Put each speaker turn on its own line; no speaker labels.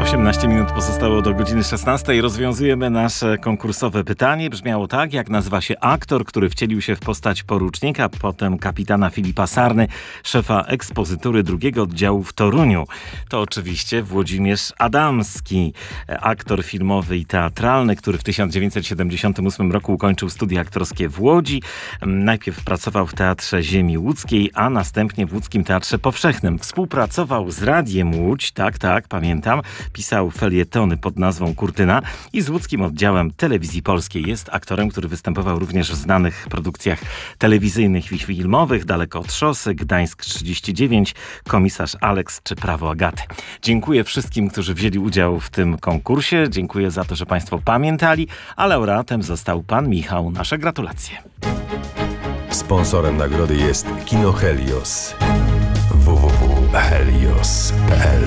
18 minut pozostało do godziny 16. Rozwiązujemy nasze konkursowe pytanie. Brzmiało tak: jak nazywa się aktor, który wcielił się w postać porucznika, potem kapitana Filipa Sarny, szefa ekspozytury drugiego oddziału w Toruniu? To oczywiście Włodzimierz Adamski, aktor filmowy i teatralny, który w 1978 roku ukończył studia aktorskie w Łodzi. Najpierw pracował w Teatrze Ziemi Łódzkiej, a następnie w Łódzkim Teatrze Powszechnym. Współpracował z Radiem Łódź, tak, pamiętam. Pisał felietony pod nazwą Kurtyna i z łódzkim oddziałem Telewizji Polskiej. Jest aktorem, który występował również w znanych produkcjach telewizyjnych i filmowych: Daleko od szosy, Gdańsk 39, Komisarz Alex czy Prawo Agaty. Dziękuję wszystkim, którzy wzięli udział w tym konkursie. Dziękuję za to, że Państwo pamiętali, a laureatem został pan Michał. Nasze gratulacje.
Sponsorem nagrody jest Kino Helios. www.helios.pl